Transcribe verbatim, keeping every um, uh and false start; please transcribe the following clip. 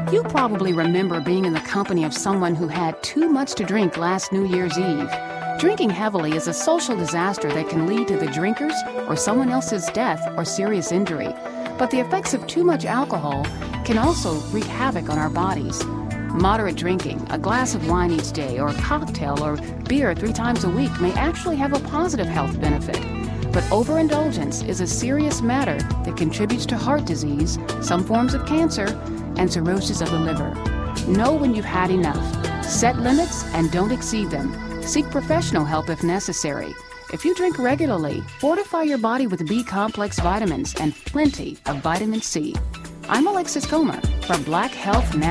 You probably remember being in the company of someone who had too much to drink last New Year's Eve. Drinking heavily is a social disaster that can lead to the drinker's or someone else's death or serious injury. But the effects of too much alcohol can also wreak havoc on our bodies. Moderate drinking, a glass of wine each day, or a cocktail or beer three times a week may actually have a positive health benefit. But overindulgence is a serious matter that contributes to heart disease, some forms of cancer, and cirrhosis of the liver. Know when you've had enough. Set limits and don't exceed them. Seek professional help if necessary. If you drink regularly, fortify your body with B-complex vitamins and plenty of vitamin C. I'm Alexis Comer for Black Health Now.